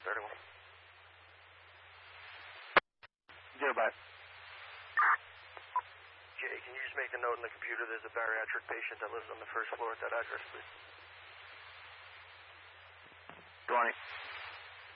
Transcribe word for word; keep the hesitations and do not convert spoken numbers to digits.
thirty-one. Zero, bye. Jay, can you just make a note in the computer there's a bariatric patient that lives on the first floor at that address, please? twenty.